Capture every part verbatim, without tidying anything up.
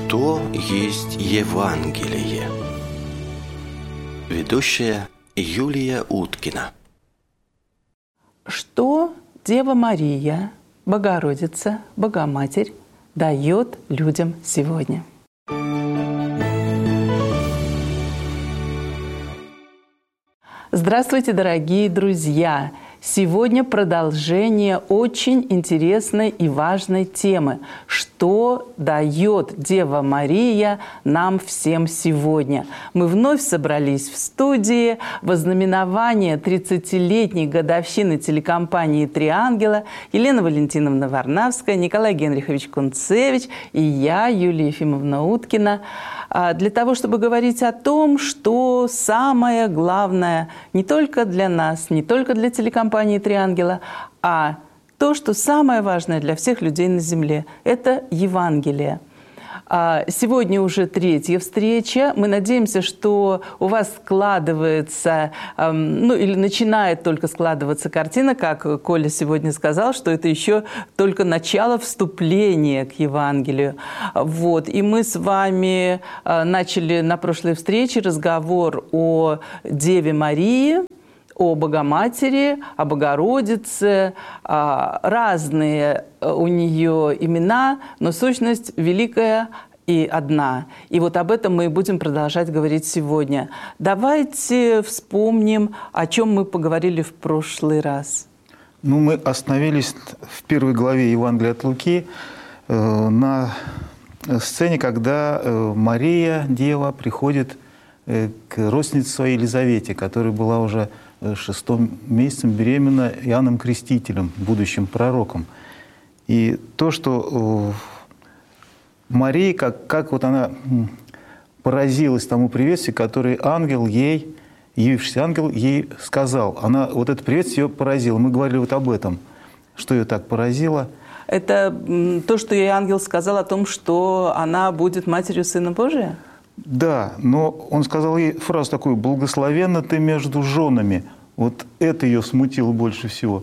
Что есть Евангелие? Ведущая Юлия Уткина. Что Дева Мария, Богородица, Богоматерь дает людям сегодня? Здравствуйте, дорогие друзья! Сегодня продолжение очень интересной и важной темы. Что дает Дева Мария нам всем сегодня? Мы вновь собрались в студии во знаменование тридцатилетней годовщины телекомпании «Три ангела». Елена Валентиновна Варнавская, Николай Генрихович Кунцевич и я, Юлия Ефимовна Уткина, для того, чтобы говорить о том, что самое главное не только для нас, не только для телекомпании «Три ангела», а то, что самое важное для всех людей на земле – это Евангелие. Сегодня уже третья встреча. Мы надеемся, что у вас складывается, ну или начинает только складываться картина, как Коля сегодня сказал, что это еще только начало вступления к Евангелию. Вот. И мы с вами начали на прошлой встрече разговор о Деве Марии, о Богоматери, о Богородице, разные у нее имена, но сущность великая и одна. И вот об этом мы и будем продолжать говорить сегодня. Давайте вспомним, о чем мы поговорили в прошлый раз. Ну, мы остановились в первой главе Евангелия от Луки э, на сцене, когда э, Мария, Дева, приходит э, к родственнице своей Елизавете, которая была уже шестым месяцем беременна Иоанном Крестителем, будущим пророком. И то, что Мария, как, как вот она поразилась тому приветствию, которое ангел ей, явившийся ангел, ей сказал. Она, вот это приветствие ее поразило. Мы говорили вот об этом, что ее так поразило. Это то, что ей ангел сказал о том, что она будет матерью Сына Божия? Да, но он сказал ей фразу такую: «Благословенна ты между женами». Вот это ее смутило больше всего.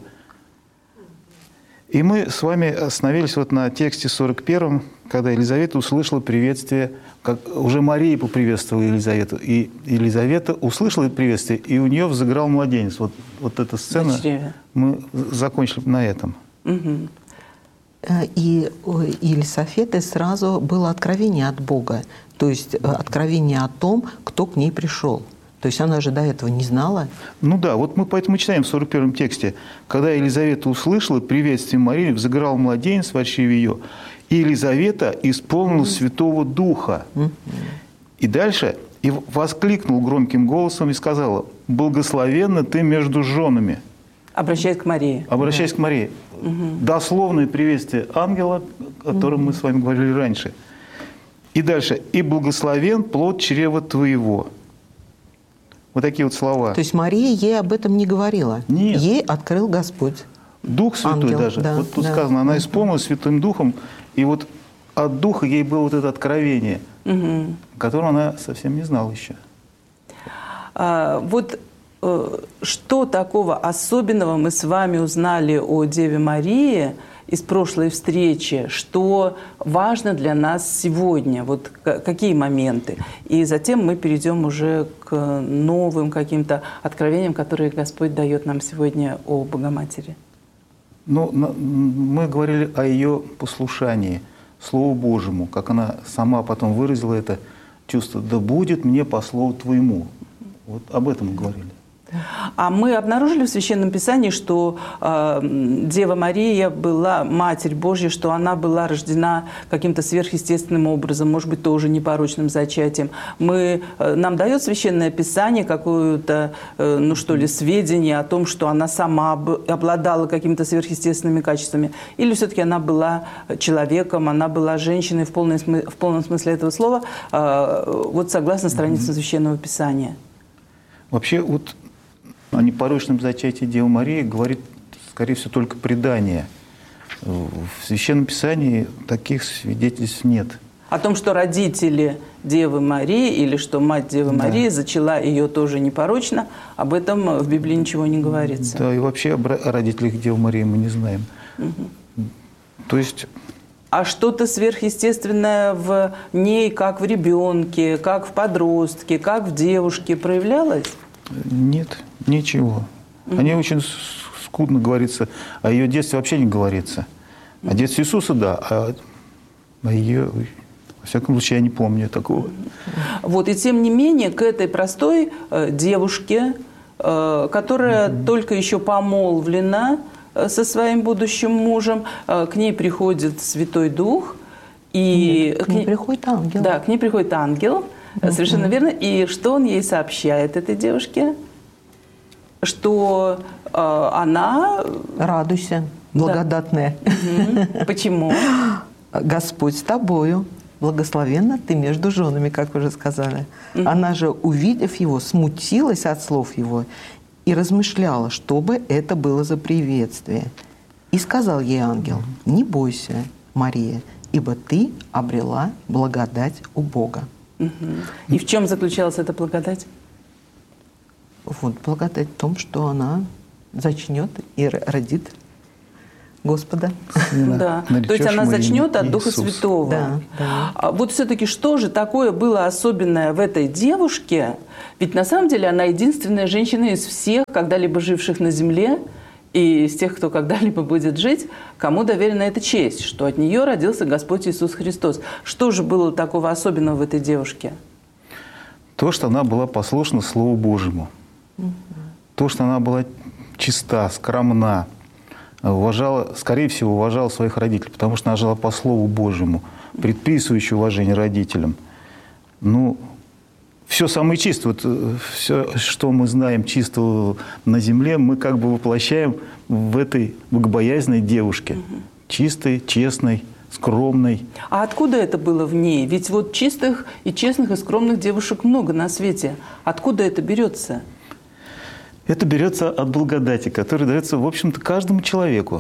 И мы с вами остановились вот на тексте сорок первом, когда Елизавета услышала приветствие, как уже Мария поприветствовала Елизавету. И Елизавета услышала приветствие, и у нее взыграл младенец. Вот, вот эта сцена, мы закончили на этом. Угу. И у Елисафеты сразу было откровение от Бога. То есть откровение о том, кто к ней пришел. То есть она же до этого не знала. Ну да, вот мы поэтому читаем в сорок первом тексте. «Когда Елизавета услышала приветствие Марии, взыграл младенец в чреве ее, и Елизавета исполнилась mm-hmm. Святого Духа». Mm-hmm. И дальше и воскликнул громким голосом и сказала: «Благословенна ты между женами». Обращаясь к Марии. Обращаясь да. к Марии. Mm-hmm. Дословное приветствие ангела, о котором mm-hmm. мы с вами говорили раньше. И дальше: «И благословен плод чрева твоего». Вот такие вот слова. То есть Мария ей об этом не говорила? Нет. Ей открыл Господь. Дух Святой ангел, даже. Да, вот тут да. сказано, она исполнилась Святым Духом, и вот от Духа ей было вот это откровение, угу. которого она совсем не знала еще. А, вот э, что такого особенного мы с вами узнали о Деве Марии из прошлой встречи, что важно для нас сегодня, вот какие моменты. И затем мы перейдем уже к новым каким-то откровениям, которые Господь дает нам сегодня о Богоматери. Ну, мы говорили о ее послушании Слову Божьему, как она сама потом выразила это чувство: «Да будет мне по слову твоему». Вот об этом мы говорили. А мы обнаружили в Священном Писании, что э, Дева Мария была Матерь Божья, что она была рождена каким-то сверхъестественным образом, может быть, тоже непорочным зачатием. Мы, э, нам дает Священное Писание какое-то, э, ну что ли, сведения о том, что она сама обладала какими-то сверхъестественными качествами? Или все-таки она была человеком, она была женщиной в, полной, в полном смысле этого слова, э, вот согласно страницам Священного Писания? Вообще, вот о непорочном зачатии Девы Марии говорит, скорее всего, только предание. В Священном Писании таких свидетельств нет. О том, что родители Девы Марии или что мать Девы да. Марии зачала ее тоже непорочно, об этом в Библии ничего не говорится. Да, и вообще о родителях Девы Марии мы не знаем. Угу. То есть А что-то сверхъестественное в ней, как в ребенке, как в подростке, как в девушке проявлялось? Нет, ничего. О ней очень скудно говорится, о ее детстве вообще не говорится. О детстве Иисуса, да, а о ее, во всяком случае, я не помню такого. Вот, и тем не менее, к этой простой э, девушке, э, которая mm-hmm. только еще помолвлена э, со своим будущим мужем, э, к ней приходит Святой Дух. И Нет, к ней приходит ангел. Да, к ней приходит ангел, mm-hmm. совершенно верно. И что он ей сообщает, этой девушке? Что э, она... Радуйся, благодатная. Да. Почему? Господь с тобою, благословенна ты между женами, как уже сказали. Mm-hmm. Она же, увидев его, смутилась от слов его и размышляла, что бы это было за приветствие. И сказал ей ангел: не бойся, Мария, ибо ты обрела благодать у Бога. Mm-hmm. И в чем заключалась эта благодать? Вот благодать в том, что она зачнет и родит Господа. Да. То есть она зачнет от Духа Иисус. Святого. Да, да. А вот все-таки что же такое было особенное в этой девушке? Ведь на самом деле она единственная женщина из всех, когда-либо живших на земле, и из тех, кто когда-либо будет жить, кому доверена эта честь, что от нее родился Господь Иисус Христос. Что же было такого особенного в этой девушке? То, что она была послушна Слову Божьему. Угу. То, что она была чиста, скромна, уважала, скорее всего, уважала своих родителей, потому что она жила по Слову Божьему, предписывающее уважение родителям. Ну, все самое чистое, вот, все, что мы знаем чистого на земле, мы как бы воплощаем в этой богобоязненной девушке. Угу. Чистой, честной, скромной. А откуда это было в ней? Ведь вот чистых и честных и скромных девушек много на свете. Откуда это берется? Это берется от благодати, которая дается, в общем-то, каждому человеку.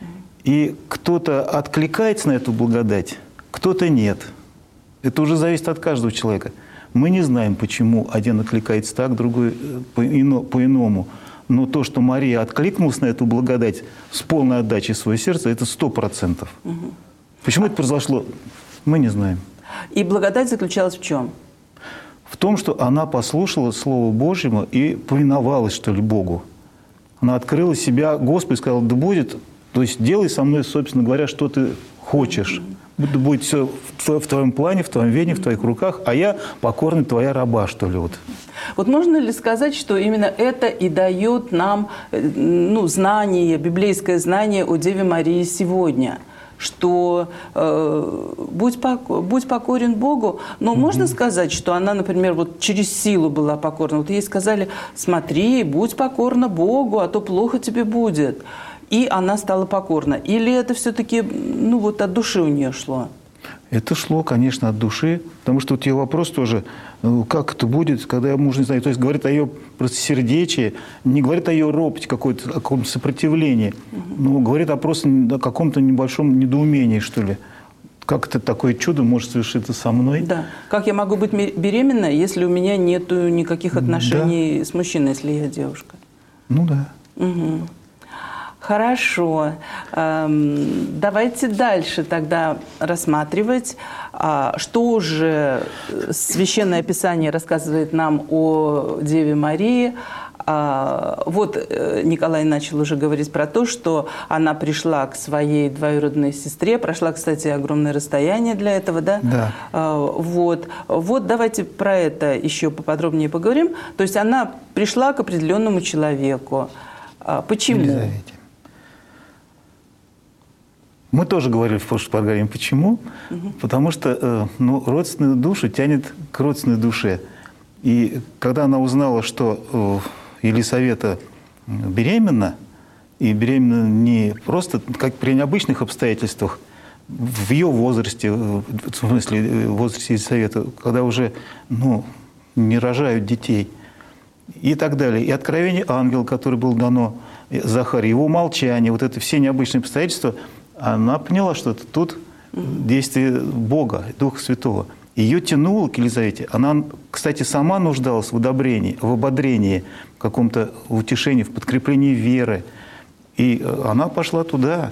И кто-то откликается на эту благодать, кто-то нет. Это уже зависит от каждого человека. Мы не знаем, почему один откликается так, другой по-иному. Но то, что Мария откликнулась на эту благодать с полной отдачей своего сердца, это сто процентов. Угу. Почему это произошло, мы не знаем. И благодать заключалась в чем? В том, что она послушала Слову Божьему и повиновалась, что ли, Богу. Она открыла себя Господу и сказала: да будет, то есть делай со мной, собственно говоря, что ты хочешь. Да будет все в твоем плане, в твоем ведении, в твоих руках, а я покорный твоя раба, что ли. Вот. Вот можно ли сказать, что именно это и дает нам ну, знание, библейское знание о Деве Марии сегодня? Что э, будь, покор, будь покорен Богу, но mm-hmm. можно сказать, что она, например, вот через силу была покорна. Вот ей сказали: смотри, будь покорна Богу, а то плохо тебе будет. И она стала покорна. Или это все-таки ну, вот от души у нее шло? Это шло, конечно, от души, потому что вот ее вопрос тоже, как это будет, когда я муж не знаю, то есть говорит о ее просто сердечии, не говорит о ее ропоте, какой-то, о каком-то сопротивлении, угу. но говорит о просто о каком-то небольшом недоумении, что ли. Как это такое чудо может совершиться со мной? Да. Как я могу быть беременна, если у меня нет никаких отношений да. с мужчиной, если я девушка? Ну да. Угу. Хорошо. Давайте дальше тогда рассматривать, что же Священное Писание рассказывает нам о Деве Марии. Вот Николай начал уже говорить про то, что она пришла к своей двоюродной сестре, прошла, кстати, огромное расстояние для этого, да? Да. Вот. Вот давайте про это еще поподробнее поговорим. То есть она пришла к определенному человеку. Почему? Елизавете. Мы тоже говорили в прошлой программе, почему? Угу. Потому что ну, родственную душу тянет к родственной душе. И когда она узнала, что Елисавета беременна, и беременна не просто как при необычных обстоятельствах, в ее возрасте, в смысле в возрасте Елисавета, когда уже ну, не рожают детей, и так далее. И откровение ангела, которое было дано Захарии, его молчание, вот это все необычные обстоятельства, она поняла, что это тут действие Бога, Духа Святого. Ее тянуло к Елизавете. Она, кстати, сама нуждалась в удобрении, в ободрении, в каком-то утешении, в подкреплении веры. И она пошла туда.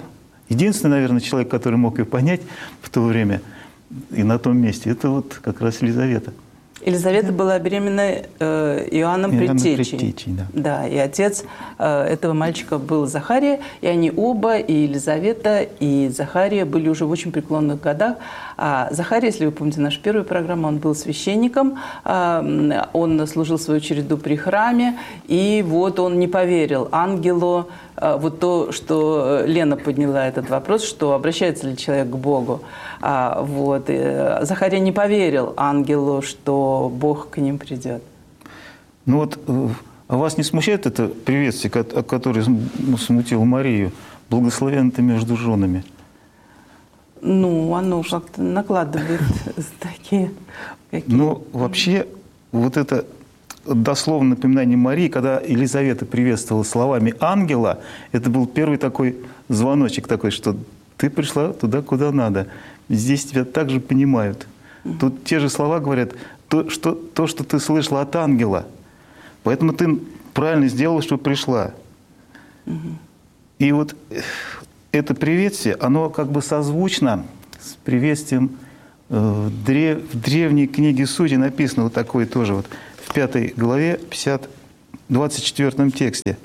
Единственный, наверное, человек, который мог ее понять в то время и на том месте, это вот как раз Елизавета. Елизавета да. была беременна э, Иоанном Иоанном Предтечей. Предтечей, да. Да, и отец э, этого мальчика был Захария, и они оба, и Елизавета, и Захария, были уже в очень преклонных годах. А Захария, если вы помните нашу первую программу, он был священником, э, он служил свою череду при храме, и вот он не поверил ангелу, э, вот то, что Лена подняла этот вопрос, что обращается ли человек к Богу. А, вот, э, Захария не поверил ангелу, что Бог к ним придет. Ну вот, а вас не смущает это приветствие, которое смутило Марию? Благословенна ты между женами. Ну, оно как-то накладывает такие... Ну, вообще, вот это дословное напоминание Марии, когда Елизавета приветствовала словами ангела, это был первый такой звоночек такой, что ты пришла туда, куда надо. Здесь тебя также понимают. Тут те же слова говорят, то что, то, что ты слышала от ангела. Поэтому ты правильно сделала, что пришла. Угу. И вот это приветствие, оно как бы созвучно с приветствием э, в, древ, в древней книге Судей написано вот такое тоже, вот, в пятой главе, пятьдесят, двадцать четвёртом тексте.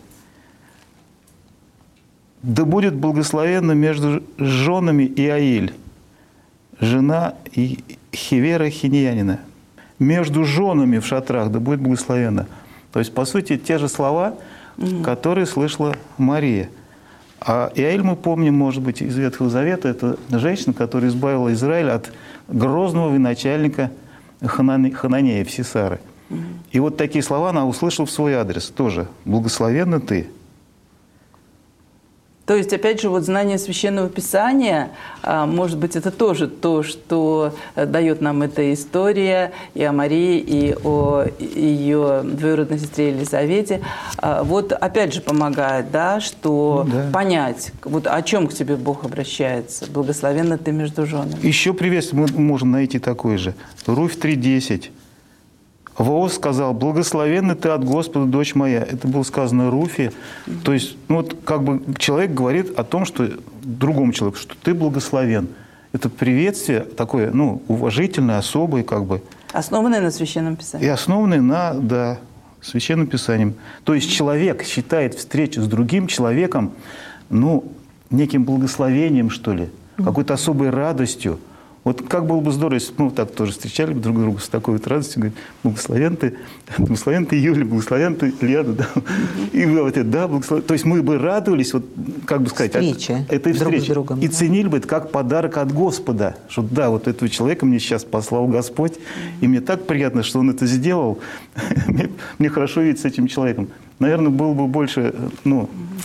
«Да будет благословенно между женами Иаиль, жена Хевера Хиньянина, между женами в шатрах, да будет благословенно». То есть, по сути, те же слова, mm-hmm. которые слышала Мария. А Иаиль, мы помним, может быть, из Ветхого Завета, это женщина, которая избавила Израиль от грозного военачальника Хананея, Сисары. Mm-hmm. И вот такие слова она услышала в свой адрес тоже. «Благословенна ты». То есть, опять же, вот знание Священного Писания, может быть, это тоже то, что дает нам эта история и о Марии, и о ее двоюродной сестре Елизавете. Вот, опять же, помогает, да, что да. понять, вот о чем к тебе Бог обращается. Благословенна ты между женами. Еще приветствие мы можем найти такое же. Руфь три десять. Вооз сказал: «Благословенна ты от Господа, дочь моя». Это было сказано Руфе. Mm-hmm. То есть, ну, вот как бы человек говорит о том, что другому человеку, что ты благословен. Это приветствие такое, ну, уважительное, особое, как бы. Основанное на Священном Писании. И основанное на, да, Священном Писании. То есть человек считает встречу с другим человеком, ну, неким благословением, что ли, mm-hmm. какой-то особой радостью. Вот как было бы здорово, если бы мы вот так тоже встречали друг друга с такой вот радостью, говорит: благословен ты, благословен ты, Юля, благословен ты, Лена, да. И вы вот это, да, благословен. То есть мы бы радовались, вот, как бы сказать, встрече, от, этой встречи. Друг с другом, и да. ценили бы это как подарок от Господа. Что да, вот этого человека мне сейчас послал Господь, и мне так приятно, что он это сделал. мне, мне хорошо видеть с этим человеком. Наверное, было бы больше, ну,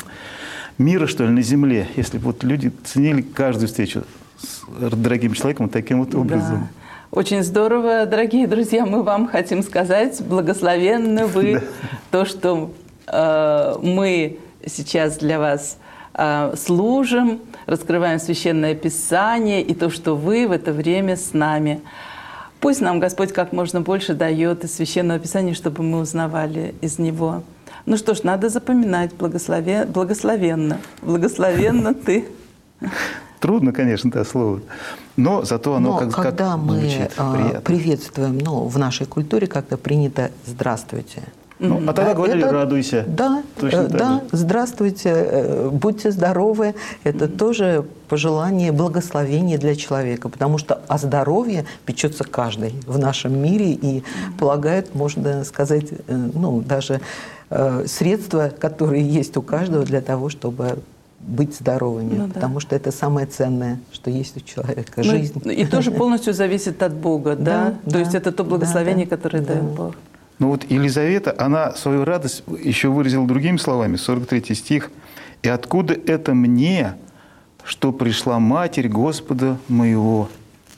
мира, что ли, на земле, если бы вот люди ценили каждую встречу с дорогим человеком таким вот образом. Да. Очень здорово, дорогие друзья, мы вам хотим сказать, благословенны вы, да. то, что э, мы сейчас для вас э, служим, раскрываем Священное Писание, и то, что вы в это время с нами. Пусть нам Господь как можно больше дает из Священного Писания, чтобы мы узнавали из него. Ну что ж, надо запоминать, благословен, благословенно, благословенно ты. Трудно, конечно, это слово, но зато оно но как, когда как мы звучит приятно. Приветствуем, ну, в нашей культуре как-то принято «здравствуйте». Ну, а тогда да, говорили это, «радуйся». Да, э, да, «здравствуйте», э, «будьте здоровы». Это mm-hmm. тоже пожелание, благословение для человека, потому что о здоровье печется каждый в нашем мире и mm-hmm. полагает, можно сказать, э, ну, даже э, средства, которые есть у каждого для того, чтобы быть здоровыми, ну, да. потому что это самое ценное, что есть у человека, жизнь. Ну, и тоже полностью зависит от Бога, да? да? То да, есть это то благословение, да, которое да. дает Бог. Ну вот Елизавета, она свою радость еще выразила другими словами, сорок третий стих. «И откуда это мне, что пришла Матерь Господа моего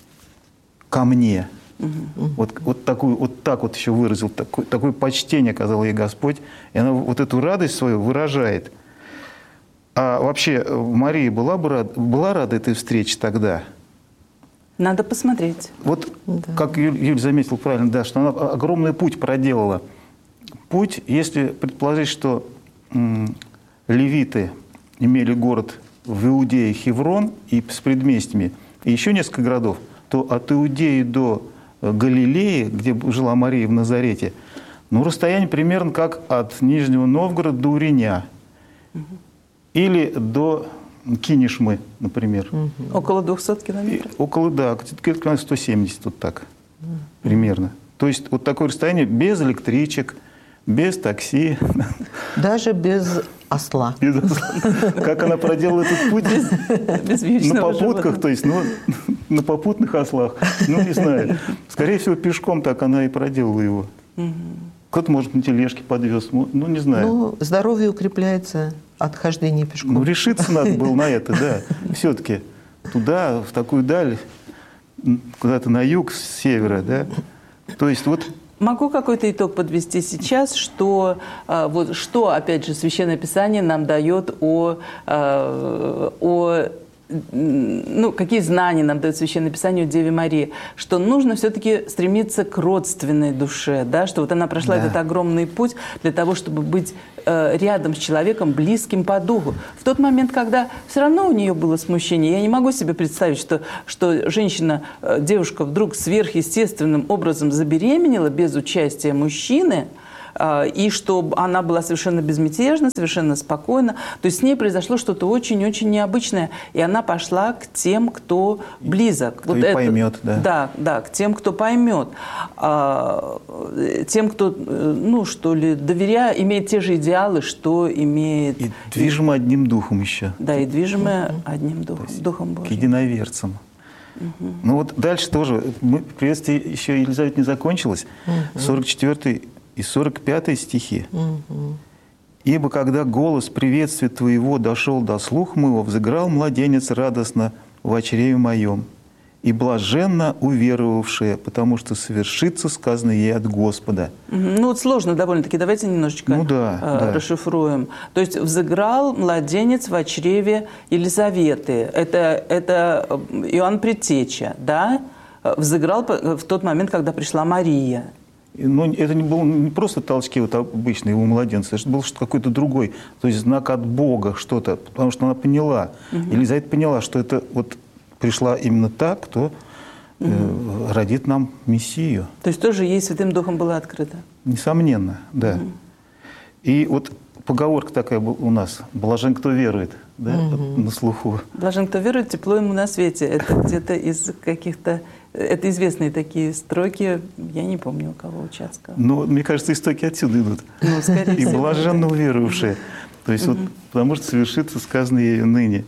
ко мне?» Угу. Вот, вот, такую, вот так вот еще выразил, такое, такое почтение оказал ей Господь. И она вот эту радость свою выражает. А вообще Мария была бы рада, была рада этой встрече тогда? Надо посмотреть. Вот, да. как Юль, Юль заметил правильно, да, что она огромный путь проделала. Путь, если предположить, что м, левиты имели город в Иудее Хеврон и с предместьями, и еще несколько городов, то от Иудеи до Галилеи, где жила Мария в Назарете, ну, расстояние примерно как от Нижнего Новгорода до Уреня. Угу. Или до Кинешмы, например. Угу. Около двухсот километров? И около, да, где-то сто семьдесят, вот так, угу. примерно. То есть вот такое расстояние без электричек, без такси. Даже без осла. Без осла. Как она проделала этот путь? Без, без на попутках, животного. то есть, ну, на попутных ослах. Ну, не знаю. Скорее всего, пешком так она и проделала его. Угу. Кто-то, может, на тележке подвез, ну, не знаю. Ну, здоровье укрепляется от хождения пешком. Ну, решиться надо было на это, да. Все-таки туда, в такую даль, куда-то на юг, с севера, да. То есть вот... Могу какой-то итог подвести сейчас, что, вот, что опять же, Священное Писание нам дает о, о ну, какие знания нам дает Священное Писание о Деве Марии, что нужно все-таки стремиться к родственной душе, да, что вот она прошла да. этот огромный путь для того, чтобы быть э, рядом с человеком, близким по духу. В тот момент, когда все равно у нее было смущение, я не могу себе представить, что, что женщина, э, девушка вдруг сверхъестественным образом забеременела без участия мужчины, и что она была совершенно безмятежна, совершенно спокойна. То есть с ней произошло что-то очень-очень необычное, и она пошла к тем, кто близок. Кто вот это, поймет, да. Да, да, к тем, кто поймет. А, тем, кто, ну, что ли, доверяя, имеет те же идеалы, что имеет... И движима одним духом еще. Да, и движима угу. одним духом, духом Божьим. К единоверцам. Угу. Ну вот дальше тоже. Мы, приветствие еще Елизавета не закончилось. Угу. сорок четвёртый и сорок пятый стихи. Угу. «Ибо когда голос приветствия твоего дошел до слуха моего, взыграл младенец радостно в чреве моем, и блаженно уверовавшая, потому что совершится сказанное ей от Господа». Ну вот сложно довольно-таки, давайте немножечко ну, да, э, да. расшифруем. То есть взыграл младенец в чреве Елизаветы. Это, это Иоанн Предтеча, да? Взыграл в тот момент, когда пришла Мария. Но это не было не просто толчки вот обычные у младенца, это был какой-то другой, то есть знак от Бога, что-то, потому что она поняла, угу. Елизавета поняла, что это вот пришла именно та, кто угу. э, родит нам Мессию. То есть тоже ей Святым Духом было открыто? Несомненно, да. Угу. И вот поговорка такая у нас: «Блажен, кто верует», да, угу. на слуху. «Блажен, кто верует, тепло ему на свете». Это где-то из каких-то... Это известные такие строки, я не помню, у кого, у Чацкого. Ну, мне кажется, истоки отсюда идут. Ну, скорее и всего. блаженно уверовавшие. То есть, угу. вот, потому что совершится сказанное ею ныне.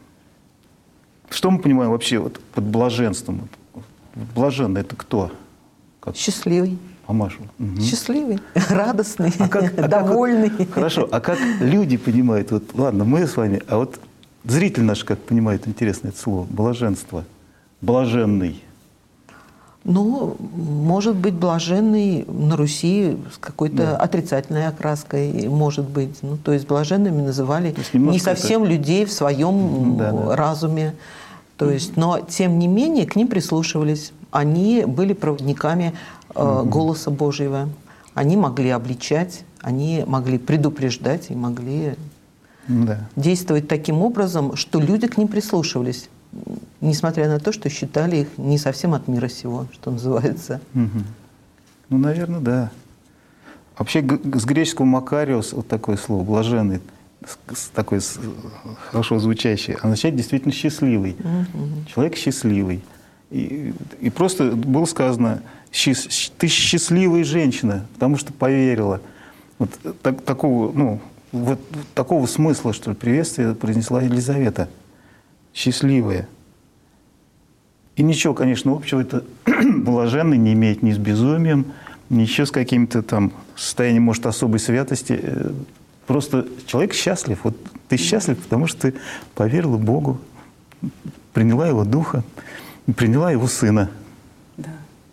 Что мы понимаем вообще вот, под блаженством? Блаженно — это кто? Как? Счастливый. Амашу. Угу. Счастливый, радостный, а как, а довольный. Как, хорошо, а как люди понимают? Вот, ладно, мы с вами, а вот зритель наш как понимает, интересно это слово, блаженство, блаженный. Ну, может быть, блаженный на Руси с какой-то да. отрицательной окраской, может быть. Ну, то есть блаженными называли не совсем это... людей в своем да, да. разуме. То есть, но, тем не менее, к ним прислушивались. Они были проводниками э, угу. голоса Божьего. Они могли обличать, они могли предупреждать и могли да. действовать таким образом, что люди к ним прислушивались. Несмотря на то, что считали их не совсем от мира сего, что называется. Угу. Ну, наверное, да. Вообще с греческого «макариос» вот такое слово, блаженный, такое хорошо звучащее, означает действительно счастливый. Угу. Человек счастливый. И, и просто было сказано: ты счастливая женщина, потому что поверила. Вот так, такого, ну, вот такого смысла, что ли, приветствие произнесла Елизавета. Счастливая. И ничего, конечно, общего это блаженный не имеет ни с безумием, ни еще с каким-то там состоянием, может, особой святости. Просто человек счастлив. Вот ты счастлив, потому что ты поверила Богу, приняла Его Духа, приняла Его Сына. Да.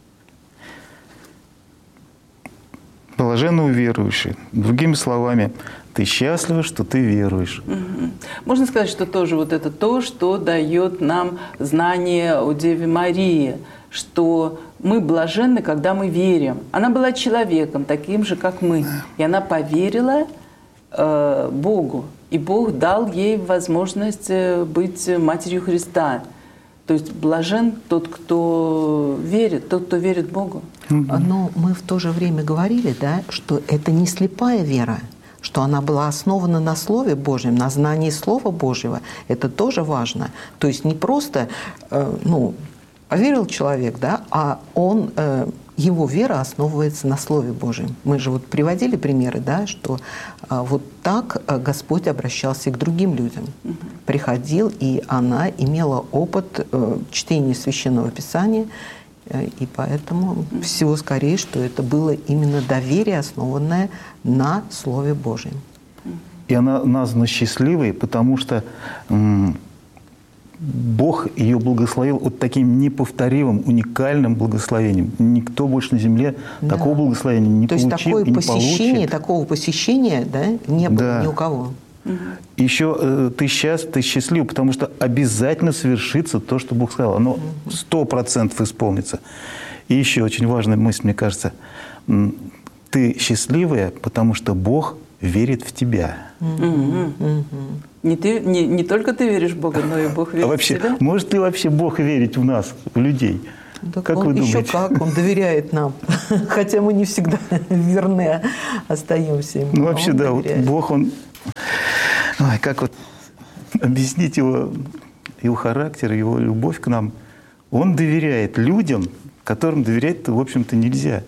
Блаженно уверующий. Другими словами, ты счастлива, что ты веруешь. Угу. Можно сказать, что тоже вот это то, что дает нам знание о Деве Марии, что мы блаженны, когда мы верим. Она была человеком, таким же, как мы. И она поверила э, Богу. И Бог дал ей возможность быть матерью Христа. То есть блажен тот, кто верит, тот, кто верит Богу. Но мы в то же время говорили, да, что это не слепая вера, что она была основана на Слове Божьем, на знании Слова Божьего. Это тоже важно. То есть не просто, э, ну, поверил человек, да, а он, э, его вера основывается на Слове Божьем. Мы же вот приводили примеры, да, что э, вот так Господь обращался и к другим людям. Угу. Приходил, и она имела опыт э, чтения Священного Писания, и поэтому всего скорее, что это было именно доверие, основанное на Слове Божьем. И она названа счастливой, потому что м, Бог ее благословил вот таким неповторимым, уникальным благословением. Никто больше на земле да. такого благословения не То получил есть такое и не посещение, получит. такого посещения, да, не было да. ни у кого. Еще э, ты, счаст, ты счастлив, потому что обязательно свершится то, что Бог сказал. Оно сто процентов исполнится. И еще очень важная мысль, мне кажется. Ты счастливая, потому что Бог верит в тебя. Mm-hmm. Mm-hmm. Не, ты, не, не только ты веришь в Бога, но и Бог верит а вообще, в тебя. Может ли вообще Бог верить в нас, в людей? Так как он вы еще думаете? как, он доверяет нам. Хотя мы не всегда верны остаемся ему. Ну вообще, да, вот Бог, он... Ой, как вот объяснить его, его характер, его любовь к нам? Он доверяет людям, которым доверять-то, в общем-то, нельзя.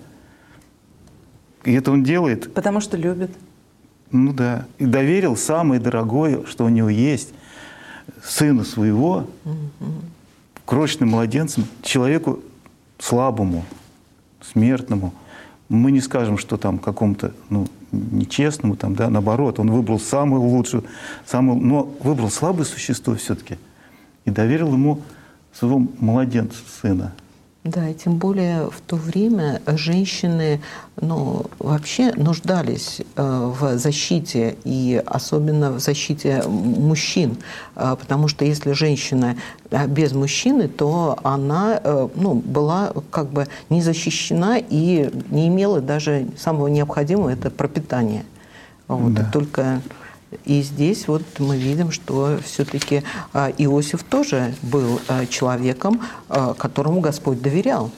И это он делает. Потому что любит. Ну да. И доверил самое дорогое, что у него есть, сыну своего, крошечным младенцем, человеку слабому, смертному. Мы не скажем, что там какому-то, ну, нечестному, там, да, наоборот, он выбрал самую лучшую, самую, но выбрал слабое существо все-таки и доверил ему своего младенца, сына. Да, и тем более в то время женщины, ну, вообще нуждались э, в защите, и особенно в защите мужчин, э, потому что если женщина без мужчины, то она э, ну, была как бы не защищена и не имела даже самого необходимого, это пропитание. Вот, да. Только... И здесь вот мы видим, что все-таки Иосиф тоже был человеком, которому Господь доверял.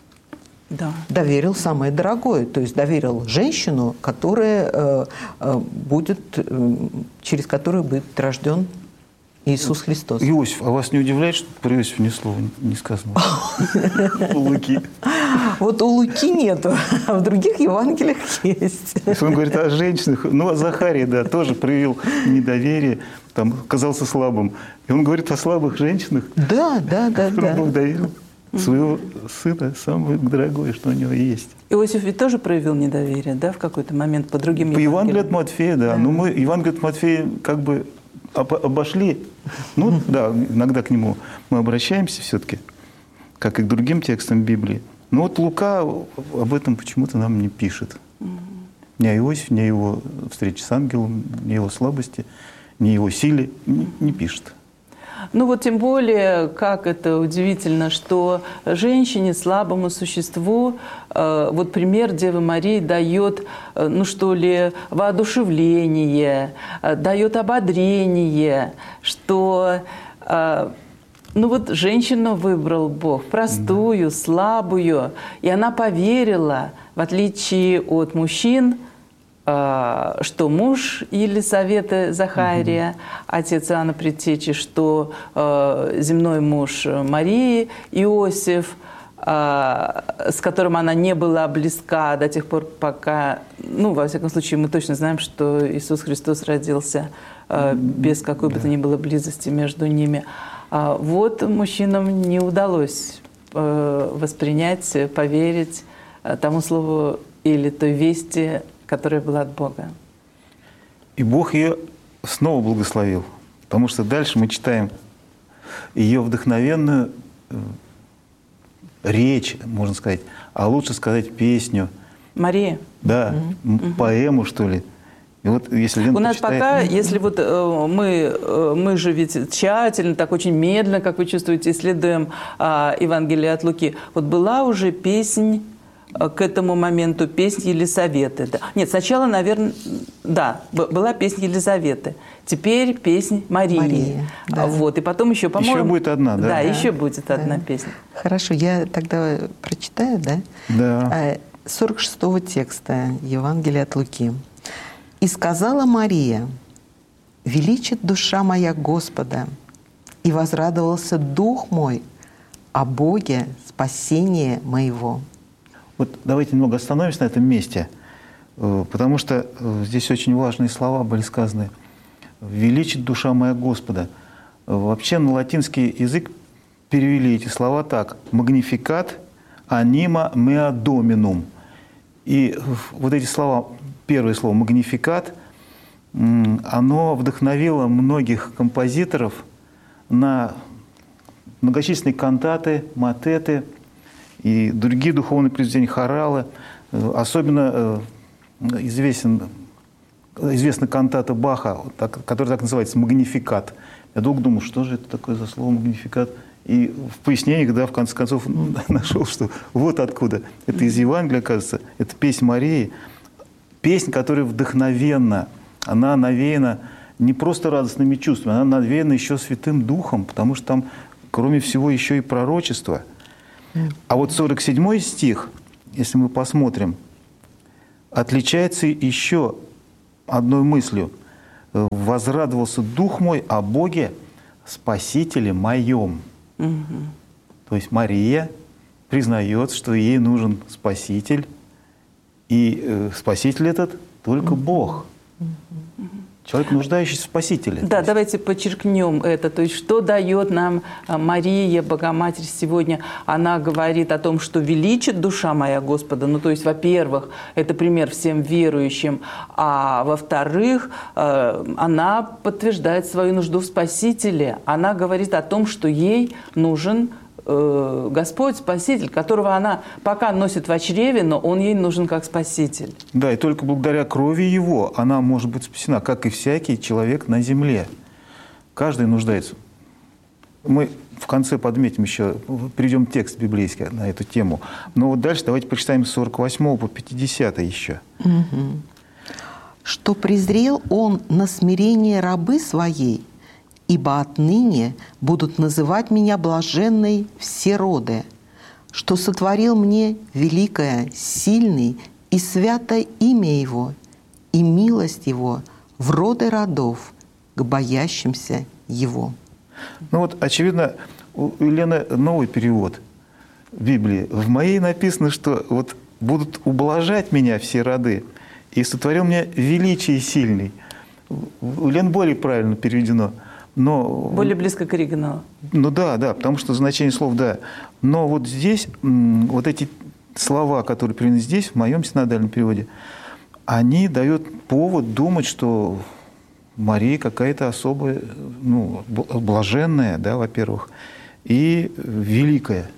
Да. Доверил самое дорогое, то есть доверил женщину, которая будет, через которую будет рожден Иисус Христос. Иосиф, а вас не удивляет, что про Иосифа ни слова не сказано? У Луки. Вот у Луки нету, а в других Евангелиях есть. Он говорит о женщинах. Ну, а Захария, да, тоже проявил недоверие, там, казался слабым. И он говорит о слабых женщинах, да, да, да, которым да. Бог доверил своего сына, самое дорогое, что у него есть. Иосиф ведь тоже проявил недоверие, да, в какой-то момент по другим По Евангелию от Евангелиям? Матфея, да. да. Ну, мы Евангелие от Матфея как бы обошли. Ну, да, иногда к нему мы обращаемся все-таки, как и к другим текстам Библии. Но вот Лука об этом почему-то нам не пишет. Ни о Иосифе, ни о его встрече с ангелом, ни о его слабости, ни о его силе не, не пишет. Ну вот тем более, как это удивительно, что женщине, слабому существу, э, вот пример Девы Марии дает, э, ну что ли, воодушевление, э, дает ободрение, что, э, ну вот женщину выбрал Бог, простую, да. слабую, и она поверила, в отличие от мужчин, что муж Елисаветы Захария, угу. отец Иоанна Предтечи, что э, земной муж Марии Иосиф, э, с которым она не была близка до тех пор, пока, ну, во всяком случае, мы точно знаем, что Иисус Христос родился э, без какой бы то ни было близости между ними. А вот мужчинам не удалось э, воспринять, поверить э, тому слову или той вести, которая была от Бога. И Бог ее снова благословил, потому что дальше мы читаем ее вдохновенную речь, можно сказать, а лучше сказать песню. Мария. Да, mm-hmm. поэму, что ли. И вот если Лена У нас почитает... пока, если вот э, мы, э, мы же ведь тщательно, так очень медленно, как вы чувствуете, исследуем э, Евангелие от Луки. Вот была уже песнь к этому моменту песнь Елизаветы. Да. Нет, сначала, наверное, да, была песнь Елизаветы. Теперь песнь Марии. Мария, да. Вот, и потом еще, по-моему... Еще будет одна, да? Да, Да. еще будет Да. одна песня. Хорошо, я тогда прочитаю, да? Да. сорок шестого текста Евангелия от Луки. «И сказала Мария: величит душа моя Господа, и возрадовался дух мой о Боге спасения моего». Вот давайте немного остановимся на этом месте, э, потому что э, здесь очень важные слова были сказаны. «Величит душа моя Господа». Э, Вообще на латинский язык перевели эти слова так: «Magnificat anima mea dominum». И вот эти слова, первое слово «магнификат», м, оно вдохновило многих композиторов на многочисленные кантаты, мотеты и другие духовные произведения, хоралы. Э, Особенно э, известен, известна кантата Баха, так- которая так называется «Магнификат». Я долго думал, что же это такое за слово «магнификат». И в пояснениях, да, в конце концов, нашел, что вот откуда. Это из Евангелия, кажется, это песнь Марии. Песнь, которая вдохновенна, она навеяна не просто радостными чувствами, она навеяна еще Святым Духом, потому что там, кроме всего, еще и пророчество. А вот сорок седьмой стих, если мы посмотрим, отличается еще одной мыслью. «Возрадовался Дух мой о Боге, Спасителе моем». То есть Мария признает, что ей нужен Спаситель, и э, Спаситель этот только Бог. Человек, нуждающийся в Спасителе. Да, давайте подчеркнем это. То есть, что дает нам а, Мария, Богоматерь сегодня? Она говорит о том, что величит душа моя Господа. Ну, то есть, во-первых, это пример всем верующим. А во-вторых, э, она подтверждает свою нужду в Спасителе. Она говорит о том, что ей нужен э, Господь, Спаситель, которого она пока носит в чреве, но Он ей нужен как Спаситель. Да, и только благодаря крови Его она может быть спасена, как и всякий человек на земле. Каждый нуждается. Мы в конце подметим еще, перейдем текст библейский на эту тему. Но вот дальше давайте прочитаем с сорок восьмого по пятидесятый еще. Мгм. «Что презрел он на смирение рабы своей, ибо отныне будут называть меня блаженной все роды, что сотворил мне великое, сильный и святое имя Его, и милость Его в роды родов к боящимся Его». Ну вот, очевидно, у Елены новый перевод Библии. В моей написано, что вот будут ублажать меня все роды, и сотворил меня величие сильный. У Елены более правильно переведено. Но, Более близко к оригиналу. ну да, да, потому что значение слов да. Но вот здесь, м, вот эти слова, которые приведены здесь, в моем синодальном переводе, они дают повод думать, что Мария какая-то особая, ну, блаженная, да, во-первых, и великая.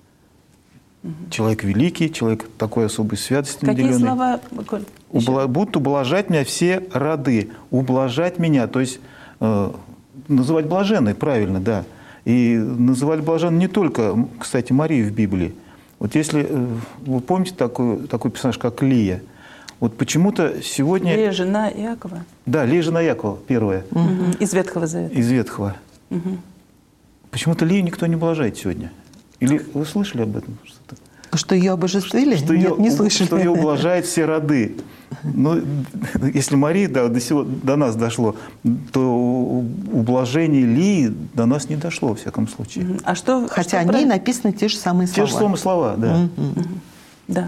Человек великий, человек такой особой святости Какие наделенный. слова, Коль? Убла... Будут ублажать меня все роды. Ублажать меня, то есть э, называть блаженной, правильно, да. И называли блаженной не только, кстати, Марию в Библии. Вот если э, вы помните такой, такой персонаж, как Лия, вот почему-то сегодня... Лия, жена Иакова. Да, Лия, жена Якова, первая, Мгм. Из Ветхого Завета. из Ветхого. Мгм. Почему-то Лию никто не блажает сегодня. Или вы слышали об этом? Что-то? Что ее обожествили? Что Нет, ее, не слышали. Что ее ублажает все роды. Ну, если Мария да, до, сего, до нас дошло, то ублажение Лии до нас не дошло, во всяком случае. Мгм. А что... Хотя что о ней про- написаны те же самые Те слова. же самые слова, да. Мгм. Да.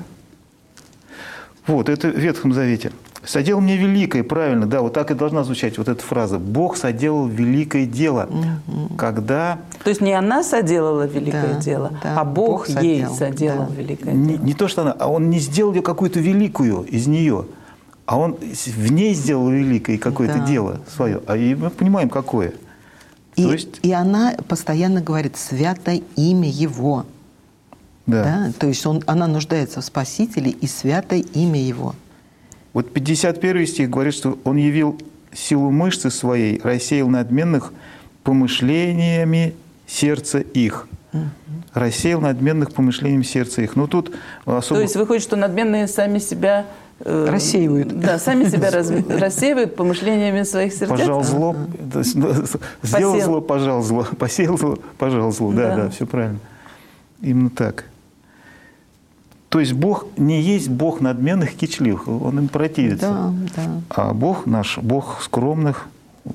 Вот, это в Ветхом Завете. «Соделал мне великое», правильно, да, вот так и должна звучать вот эта фраза. «Бог соделал великое дело», когда То есть не она соделала великое Да, дело, да, а Бог, Бог ей соделал, соделал да. великое не, дело. не то, что она, а он не сделал ее какую-то великую из нее, а он в ней сделал великое какое-то Да. дело свое. А и мы понимаем, какое. И, То есть, и она постоянно говорит «святое имя Его». да. Да? То есть он, она нуждается в Спасителе и святое имя Его. Вот пятьдесят первый стих говорит, что он явил силу мышцы своей, рассеял надменных помышлениями сердца их. рассеял надменных помышлением сердца их. Но тут особо... То есть выходит, что надменные сами себя... Э, рассеивают. Да, сами себя раз, рассеивают помышлениями своих сердец. Пожал зло, сделал зло, пожал зло, посеял зло, пожал зло. Да, да, да, все правильно. Именно так. То есть Бог не есть Бог надменных, кичливых, Он им противится. Да, да. А Бог наш, Бог скромных,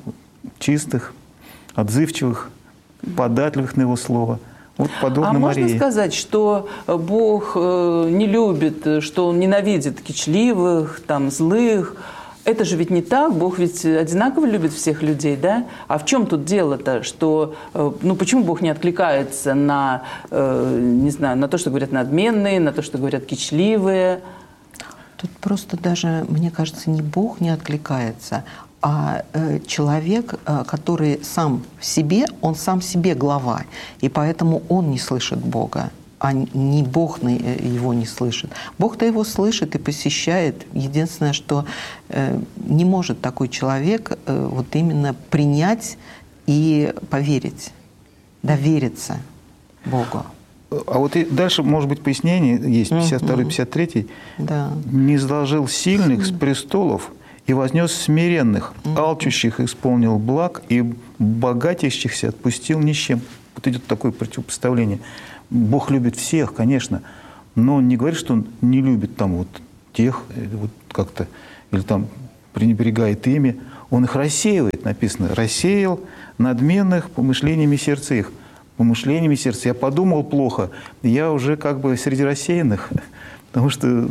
чистых, отзывчивых, податливых на Его Слово. Вот подобно а Марии. можно сказать, что Бог не любит, что Он ненавидит кичливых, там, злых? Это же ведь не так. Бог ведь одинаково любит всех людей, да? А в чем тут дело-то? Что, ну, почему Бог не откликается на, не знаю, на то, что говорят надменные, на то, что говорят кичливые? Тут просто даже, мне кажется, не Бог не откликается, а э, человек, э, который сам в себе, он сам себе глава, и поэтому он не слышит Бога, а не Бог его не слышит. Бог-то его слышит и посещает. Единственное, что э, не может такой человек э, вот именно принять и поверить, довериться Богу. А вот и дальше, может быть, пояснение есть, пятьдесят второй пятьдесят третий. Да. «Не изложил сильных с престолов и вознес смиренных, алчущих исполнил благ, и богатящихся отпустил нищим». Вот идет такое противопоставление. Бог любит всех, конечно, но Он не говорит, что Он не любит там вот тех, вот как-то, или там пренебрегает ими. Он их рассеивает, написано. «Рассеял надменных помышлениями сердца их». Помышлениями сердца. Я подумал плохо, я уже как бы среди рассеянных, потому что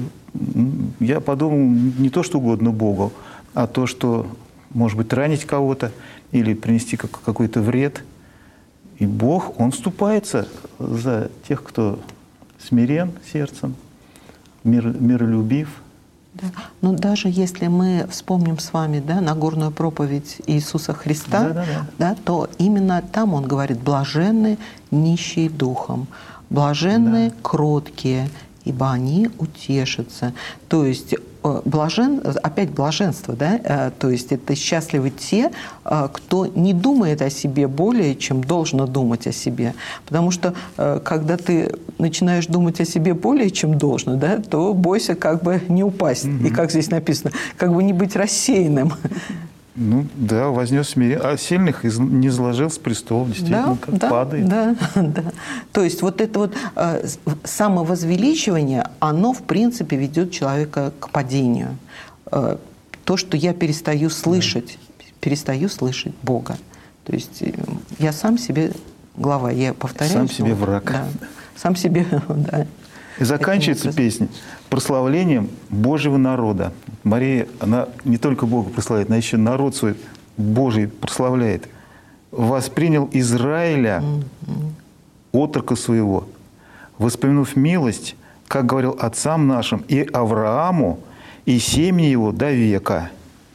я подумал не то, что угодно Богу, а то, что, может быть, ранить кого-то или принести какой-то вред. И Бог, Он вступается за тех, кто смирен сердцем, мир, миролюбив. Да. Но даже если мы вспомним с вами, да, Нагорную проповедь Иисуса Христа, да, да, да. Да, то именно там Он говорит: «Блаженны нищие духом, блаженны да. кроткие, ибо они утешатся». То есть блажен, опять блаженство, да? То есть это счастливы те, кто не думает о себе более, чем должно думать о себе. Потому что когда ты начинаешь думать о себе более, чем должно, да, то бойся как бы не упасть. Mm-hmm. И как здесь написано, как бы не быть рассеянным. Ну да, вознес смирение, а сильных не изложил с престолов, действительно, да, как да, падает. Да, да. То есть вот это вот э, самовозвеличивание, оно в принципе ведет человека к падению. Э, то, что я перестаю слышать, да. перестаю слышать Бога. То есть э, я сам себе глава, я повторяю. Сам себе враг. Да, сам себе, да. И заканчивается песня прославлением Божьего народа. Мария, она не только Бога прославляет, она еще народ свой Божий прославляет. «Воспринял Израиля, отрока своего, воспомянув милость, как говорил отцам нашим, и Аврааму, и семьи его до века».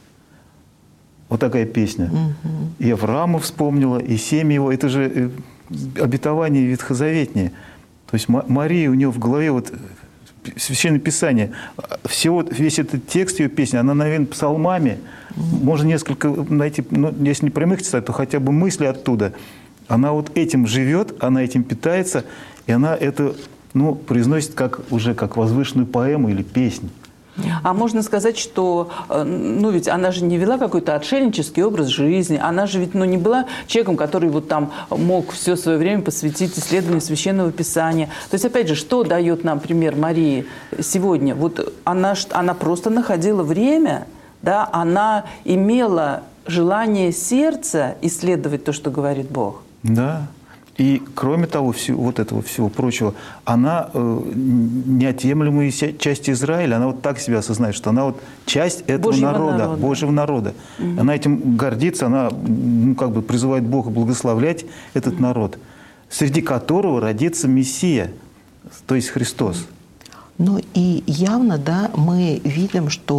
Вот такая песня. И Авраама вспомнила, и семьи его. Это же обетование ветхозаветнее. То есть Мария, у нее в голове вот Священное Писание, всего, весь этот текст ее песни, она, наверное, псалмами, mm-hmm. можно несколько найти, ну, если не прямых читать, то хотя бы мысли оттуда. Она вот этим живет, она этим питается, и она это, ну, произносит как, уже как возвышенную поэму или песню. А можно сказать, что, ну, ведь она же не вела какой-то отшельнический образ жизни, она же ведь, ну, не была человеком, который вот там мог все свое время посвятить исследованию Священного Писания. То есть, опять же, что дает нам пример Марии сегодня? Вот она, она просто находила время, да, она имела желание сердца исследовать то, что говорит Бог. Да. И кроме того, всего, вот этого всего прочего, она э, неотъемлемая часть Израиля, она вот так себя осознает, что она вот часть этого Божьего народа, народа, Божьего народа. Угу. Она этим гордится, она, ну, как бы призывает Бога благословлять этот угу. народ, среди которого родится Мессия, то есть Христос. Ну и явно, да, мы видим, что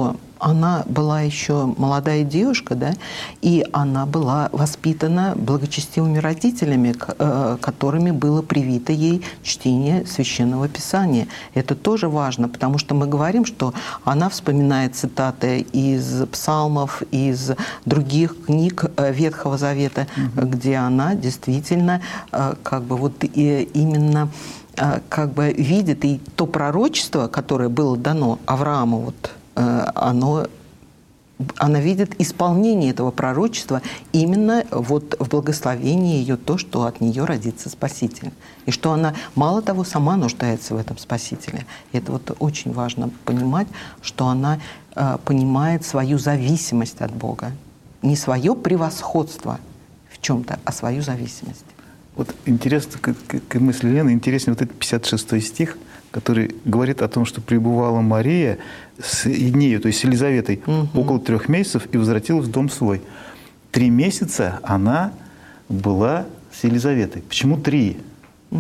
она была еще молодая девушка, да, и она была воспитана благочестивыми родителями, которыми было привито ей чтение Священного Писания. Это тоже важно, потому что мы говорим, что она вспоминает цитаты из псалмов, из других книг Ветхого Завета, угу. где она действительно как бы вот именно как бы видит, и то пророчество, которое было дано Аврааму, вот, оно, она видит исполнение этого пророчества именно вот в благословении ее, то, что от нее родится Спаситель. И что она, мало того, сама нуждается в этом Спасителе. И это вот очень важно понимать, что она э, понимает свою зависимость от Бога. Не свое превосходство в чем-то, а свою зависимость. Вот интересно, к, к, к мысли Лены, интересен вот этот пятьдесят шестой стих, который говорит о том, что пребывала Мария с нею, то есть с Елизаветой, угу. около трех месяцев и возвратилась в дом свой. Три месяца она была с Елизаветой. Почему три? Угу.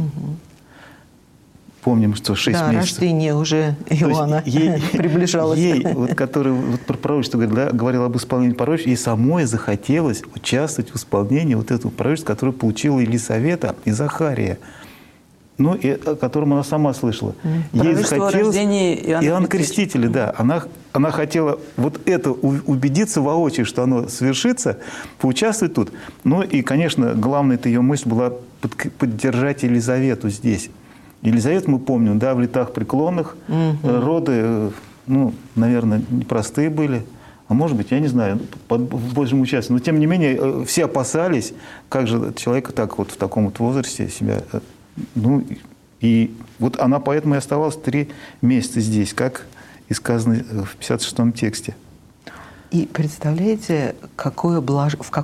Помним, что шесть да, месяцев. Рождение уже Иоанна ей, приближалось. Ей, вот, который вот, про пророчество говорил, да, говорил об исполнении пророчества, ей самой захотелось участвовать в исполнении вот этого пророчества, которое получила Елисавета и Захария, ну, и, о котором она сама слышала. Ей захотелось Иоанна, Иоанна Крестителя, да. Она, она хотела вот это убедиться воочию, что оно свершится, поучаствовать тут. Ну и, конечно, главная-то ее мысль была поддержать Елизавету здесь. Елизавету мы помним, да, в летах преклонных, угу. роды, ну, наверное, непростые были. А может быть, я не знаю, под Божьим участием. Но, тем не менее, все опасались, как же человек так вот в таком вот возрасте себя... Ну, и вот она поэтому и оставалась три месяца здесь, как и сказано в пятьдесят шестом тексте. И представляете, какое блаж... в